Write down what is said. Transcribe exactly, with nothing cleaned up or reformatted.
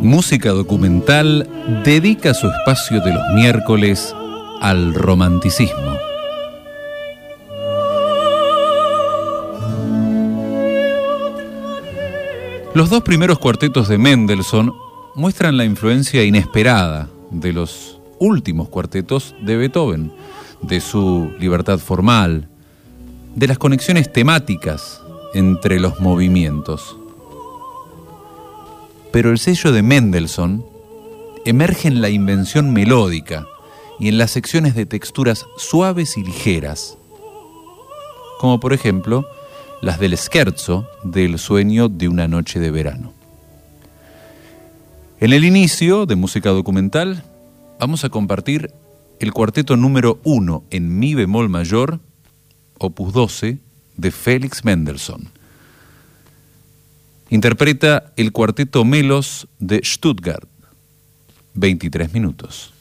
Música Documental dedica su espacio de los miércoles al romanticismo. Los dos primeros cuartetos de Mendelssohn muestran la influencia inesperada de los últimos cuartetos de Beethoven, de su libertad formal, de las conexiones temáticas entre los movimientos. Pero el sello de Mendelssohn emerge en la invención melódica y en las secciones de texturas suaves y ligeras, como por ejemplo las del scherzo del sueño de una noche de verano. En el inicio de Música Documental vamos a compartir el cuarteto número uno en mi bemol mayor, opus doce, de Felix Mendelssohn. Interpreta el cuarteto Melos de Stuttgart, veintitrés minutos.